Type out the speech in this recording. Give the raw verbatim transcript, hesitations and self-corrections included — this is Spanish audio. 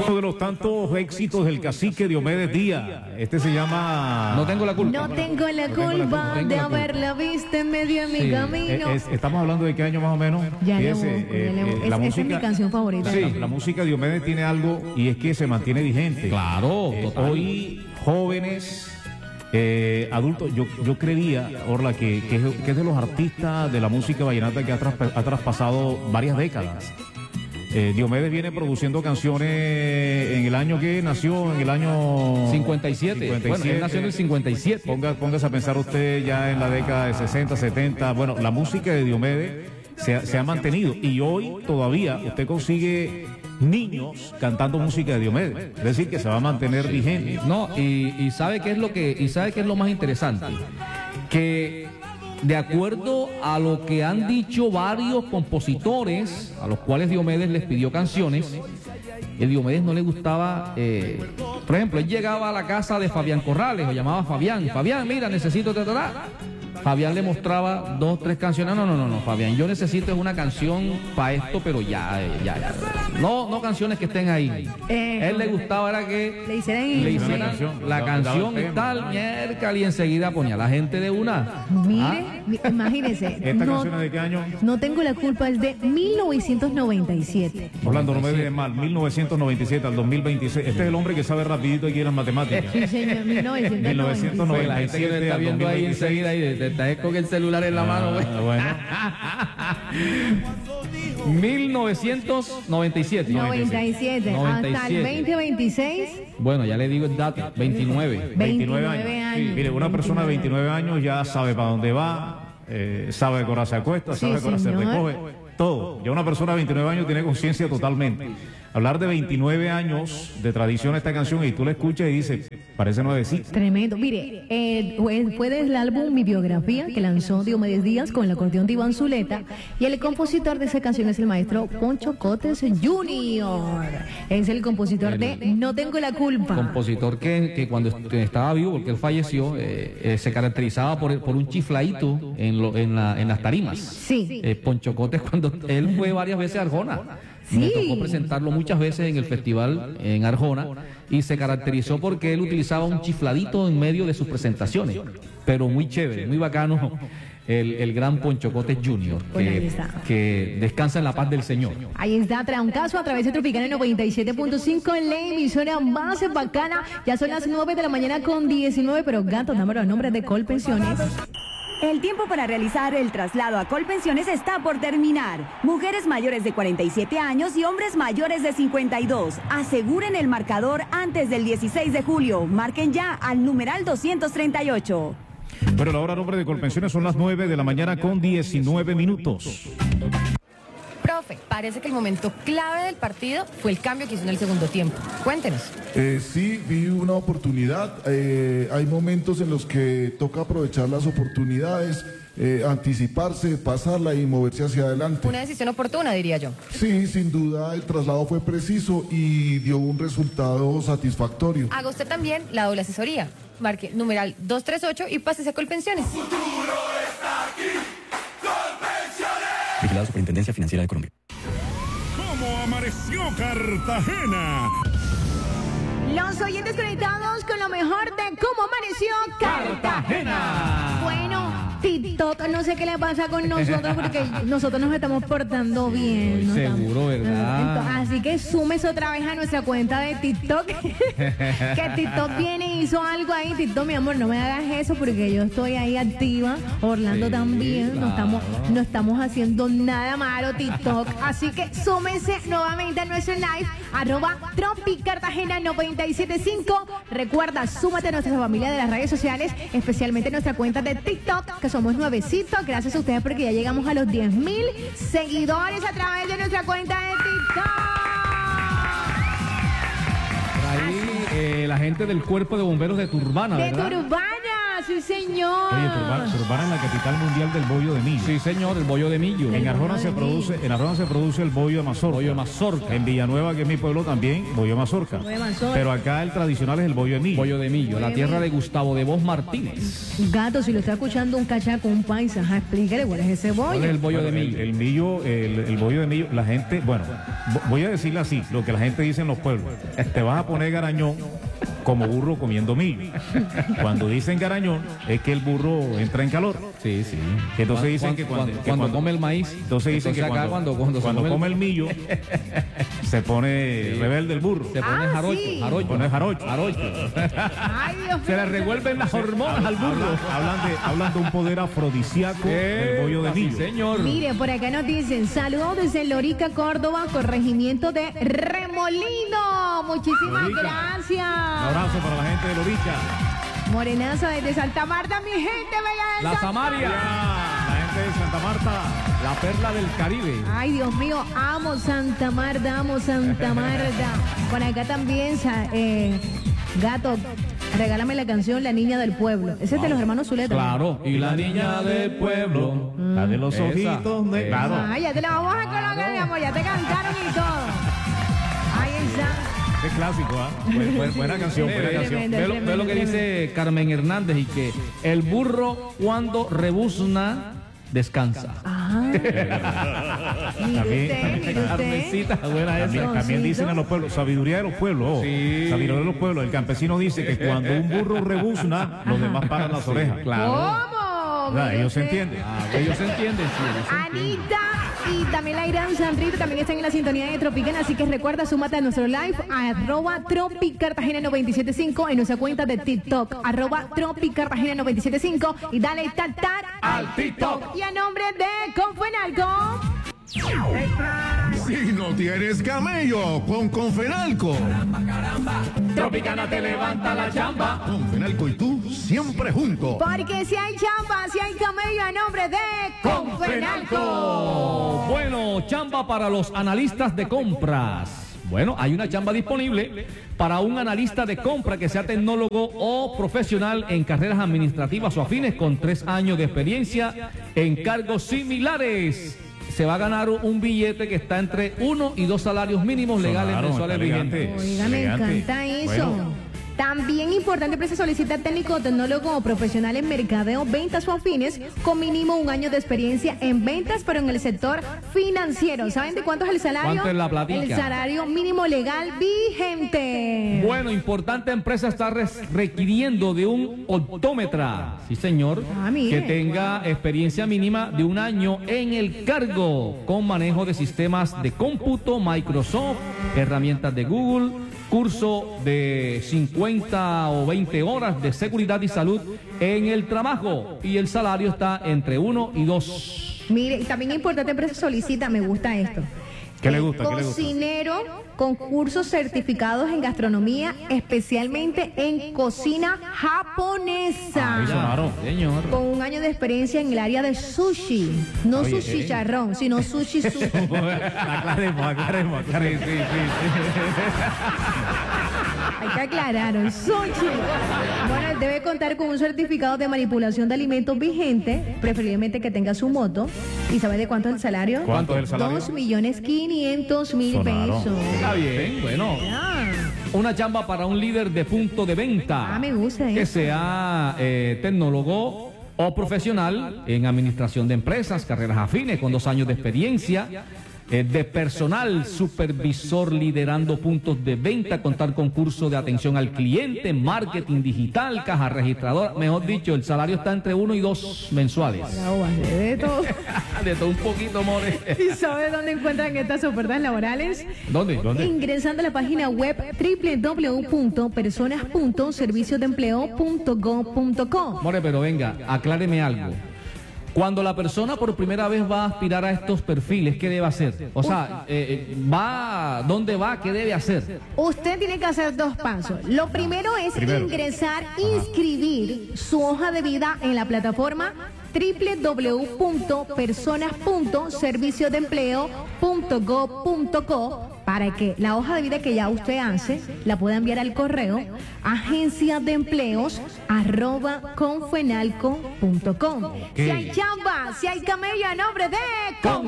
Uno de los tantos éxitos del cacique Diomedes Díaz. Este se llama No tengo la culpa. No tengo la No tengo la culpa culpa. de haberla visto en medio de mi Sí. camino. Es- estamos hablando de qué año más o menos. Ya le Fíjese, busco, ya le busco. la Es- esa es mi canción favorita. Sí, la música de Diomedes tiene algo y es que se mantiene vigente. Claro, Eh, total. hoy jóvenes, eh, adultos, yo, yo creía, Orla, que, que, es, que es de los artistas de la música vallenata que ha, traspa- ha traspasado varias décadas. Eh, Diomedes viene produciendo canciones en el año que nació, en el año cincuenta y siete. Bueno, él nació en el cincuenta y siete. Ponga, póngase a pensar usted ya en la década de sesenta, setenta. Bueno, la música de Diomedes se ha, se ha mantenido y hoy todavía usted consigue niños cantando música de Diomedes. Es decir, que se va a mantener vigente. No, y, y sabe qué es lo que, y sabe qué es lo más interesante, que de acuerdo a lo que han dicho varios compositores, a los cuales Diomedes les pidió canciones, a Diomedes no le gustaba, eh, por ejemplo, él llegaba a la casa de Fabián Corrales, lo llamaba Fabián, Fabián, mira, necesito te Fabián le mostraba dos, tres canciones. No, no, no, no, Fabián, yo necesito es una canción para esto, pero ya, eh, ya, ya. No, no canciones que estén ahí. Eh, él le gustaba era que le hicieran, le hicieran hicieran la canción, la daba- canción daba el y tema. tal, miércoles, y enseguida ponía a la gente de una. Mire, ¿Ah? mi- imagínese. ¿Esta no, canción es de qué año? no tengo la culpa, es de mil novecientos noventa y siete. Orlando, no me dejes mal, mil novecientos noventa y siete al dos mil veintiséis. Este es el hombre que sabe rapidito aquí en las matemáticas. Sí, señor, mil novecientos noventa y siete. mil novecientos noventa y siete. La gente que te está al viendo ahí dos mil veintiséis. enseguida y te está con el celular en la mano, güey. Ah, bueno. mil novecientos noventa y siete. noventa y siete. Hasta el noventa y siete. veinte veintiséis. Bueno, ya le digo el dato, veintinueve. veintinueve años. veintinueve Sí, años. mire, una persona de veintinueve años ya sabe para dónde va, eh, sabe que hora se acuesta, Sí, sabe que hora se señor. recoge, todo. Ya una persona de veintinueve años tiene conciencia totalmente. Hablar de veintinueve años de tradición esta canción y tú la escuchas y dices, parece nuevecita. Tremendo. Mire, eh, fue fue del álbum Mi Biografía que lanzó Diomedes Díaz con el acordeón de Iván Zuleta y el compositor de esa canción es el maestro Poncho Cotes junior Es el compositor de No Tengo la Culpa. Compositor que, que cuando est- estaba vivo, porque él falleció, eh, eh, se caracterizaba por, por un chifladito en, lo- en, la- en las tarimas. Sí. Eh, Poncho Cotes, cuando él fue varias veces a Arjona. Me Sí. tocó presentarlo muchas veces en el festival en Arjona y se caracterizó porque él utilizaba un chifladito en medio de sus presentaciones. Pero muy chévere, muy bacano. El, el gran Poncho Cotes junior Bueno, ahí que, está. que descansa en la paz del Señor. Ahí está, trae un caso a través de Tropicana noventa y siete punto cinco, la emisora más bacana. Ya son las nueve de la mañana con diecinueve, pero gato, dame los nombres de Colpensiones. El tiempo para realizar el traslado a Colpensiones está por terminar. Mujeres mayores de cuarenta y siete años y hombres mayores de cincuenta y dos. Aseguren el marcador antes del dieciséis de julio. Marquen ya al numeral doscientos treinta y ocho. Pero la hora nombre de Colpensiones son las nueve de la mañana con diecinueve minutos. Profe, parece que el momento clave del partido fue el cambio que hizo en el segundo tiempo. Cuéntenos. Eh, sí, vi una oportunidad. Eh, hay momentos en los que toca aprovechar las oportunidades, eh, anticiparse, pasarla y moverse hacia adelante. Una decisión oportuna, diría yo. Sí, sin duda el traslado fue preciso y dio un resultado satisfactorio. Haga usted también la doble asesoría. Marque numeral doscientos treinta y ocho y pásese a Colpensiones. Vigilado Superintendencia Financiera de Colombia. ¿Cómo amaneció Cartagena? Los oyentes conectados con lo mejor de cómo amaneció Cartagena. Bueno, TikTok, no sé qué le pasa con nosotros porque nosotros nos estamos portando bien. ¿no? Seguro, Estamos- ¿verdad? Entonces, así que súmese otra vez a nuestra cuenta de TikTok. Que TikTok viene y hizo algo ahí. TikTok, mi amor, no me hagas eso porque yo estoy ahí activa. Orlando Sí, también. No, claro. estamos, no estamos haciendo nada malo, TikTok. Así que súmense nuevamente a nuestro live, arroba Tropicartagena noventa y siete punto cinco. Recuerda, súmate a nuestra familia de las redes sociales, especialmente nuestra cuenta de TikTok, que somos nuevecitos. Gracias a ustedes porque ya llegamos a los diez mil seguidores a través de nuestra cuenta de TikTok. Por ahí eh, la gente del cuerpo de bomberos de Turbana, De ¿verdad? Turbana, sí señor. Oye, Turbana, Turbana es la capital mundial del bollo de millo. Sí, señor, el bollo de millo. En Arjona se produce, en Arjona se produce el bollo de mazorca. Bollo de mazorca. En Villanueva, que es mi pueblo, también bollo de mazorca. Bollo de mazorca. Pero acá el tradicional es el bollo de millo. Bollo de millo, la tierra de Gustavo de Vos Martínez. Gato, si lo está escuchando un cachaco, un paisa, ajá, explíquele cuál es ese bollo. ¿Cuál es el bollo de Bueno, millo? El, el millo, el, el bollo de millo, la gente, bueno, vo- voy a decirle así, lo que la gente dice en los pueblos. Te vas a poner garañón como burro comiendo millo. Cuando dicen garañón, es que el burro entra en calor. Sí, sí. Entonces Cuan- dicen cuan- que cuando, cuando, que cuando cuando- come el maíz. Entonces dicen que acá cuando, cuando, cuando, se cuando come come el- el millo, se pone rebelde el burro. Se pone Ah, jarocho, sí. jarocho. Se pone jarocho. jarocho. Ay, Dios Se le mío. revuelven las hormonas al burro. Hablan, hablan de, hablan de un poder afrodisíaco del bollo de Sí, millo. señor. Mire, por acá nos dicen, saludos desde Lorica, Córdoba, corregimiento de Remolino. Muchísimas Lorica. gracias. Un abrazo para la gente de Lorica. Morenaza desde Santa Marta, mi gente bella de La Santa Samaria. La gente de Santa Marta. La perla del Caribe. Ay, Dios mío, amo Santa Marta, amo Santa Marta. Por acá también, sa- eh, Gato, regálame la canción La Niña del Pueblo. Ese es de los hermanos Zuleta. ¿no? Claro. Y la niña del pueblo. La de los Esa, ojitos de... esa. Claro. Ay, ya te la vamos a colocar, mi amor, ya te cantaron y todo. Ahí está. Es clásico, ¿ah? Bu- bu- buena canción, Ve, buena ve, canción. Tremendo, ve lo, ve lo que tremendo, dice Carmen Hernández y que el burro cuando rebuzna descansa. Ah. Mire También- usted, mire usted. Carmencita, buena esa. También, también dicen en los pueblos, sabiduría de los pueblos. oh. Sí. Sabiduría de los pueblos. El campesino dice que cuando un burro rebuzna, los demás paran las orejas. Claro. ¿Cómo? ¿Verdad? Mire Ellos se usted. entienden. Ah, ellos se entienden, sí, ellos se entienden. Anita y también la Irán Sanrito también están en la sintonía de Tropican, así que recuerda, súmate a nuestro live a arroba Tropic Cartagena noventa y siete punto cinco en nuestra cuenta de TikTok, arroba Tropic Cartagena noventa y siete punto cinco y dale tatar Al TikTok. Y a nombre de Confenalco. Si no tienes camello, con Confenalco. Tropicana te levanta la chamba. Confenalco y tú siempre juntos. Porque si hay chamba, si hay camello, a nombre de Confenalco. Bueno, chamba para los analistas de compras. Bueno, hay una chamba disponible para un analista de compra que sea tecnólogo o profesional en carreras administrativas o afines con tres años de experiencia en cargos similares. Se va a ganar un billete que está entre uno y dos salarios mínimos legales Claro, mensuales está elegante. vigentes. Oiga, me Elegante. encanta eso. Bueno. También importante, empresa solicita técnico, tecnólogo o profesional en mercadeo, ventas o afines, con mínimo un año de experiencia en ventas, pero en el sector financiero. ¿Saben de cuánto es el salario? ¿Cuánto es la platica? El salario mínimo legal vigente. Bueno, importante empresa está res- requiriendo de un optómetra, sí señor, Ah, mire. que tenga experiencia mínima de un año en el cargo, con manejo de sistemas de cómputo, Microsoft, herramientas de Google, curso de cincuenta o veinte horas de seguridad y salud en el trabajo, y el salario está entre uno y dos. Mire, también importante, empresa solicita, me gusta esto. ¿Qué le Eh, gusta? ¿Qué le gusta? Cocinero con cursos certificados en gastronomía, especialmente en cocina japonesa. Ahí sonaron. Señor. Con un año de experiencia en el área de sushi. No Oye, sushi eh. charrón, sino sushi sushi. aclaremos, aclaremos, aclaremos. Hay que aclarar, el sushi. Bueno, debe contar con un certificado de manipulación de alimentos vigente, preferiblemente que tenga su moto. ¿Y sabe de cuánto es el salario? ¿Cuánto es el salario? Dos millones quinientos mil Sonaron. pesos. Está bien, bueno. Ah, Una chamba para un líder de punto de venta. Ah, me gusta Que eso. sea eh, tecnólogo o profesional en administración de empresas, carreras afines, con dos años de experiencia. eh, de personal, supervisor liderando puntos de venta, contar con curso de atención al cliente, marketing digital, caja registradora. Mejor dicho, el salario está entre uno y dos mensuales. bravo, de todo. De todo un poquito, more. ¿Y sabe dónde encuentran estas ofertas laborales? ¿Dónde? ¿Dónde? Ingresando a la página web doble u doble u doble u punto personas punto servicios de empleo punto gov punto co. More, pero venga, acláreme algo. Cuando la persona por primera vez va a aspirar a estos perfiles, ¿qué debe hacer? O sea, eh, eh, va, ¿dónde va? ¿Qué debe hacer? Usted tiene que hacer dos pasos. Lo primero es Primero. ingresar, inscribir su hoja de vida en la plataforma doble u doble u doble u punto personas punto servicios de empleo punto gov punto co para que la hoja de vida que ya usted hace la pueda enviar al correo agencia de empleos arroba confenalco punto com. Si hay chamba, si hay camello a nombre de Con